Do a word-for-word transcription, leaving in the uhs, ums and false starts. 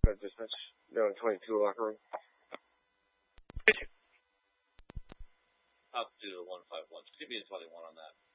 Got dispatch down twenty-two locker room. Up to the one five one. Give me a twenty-one on that.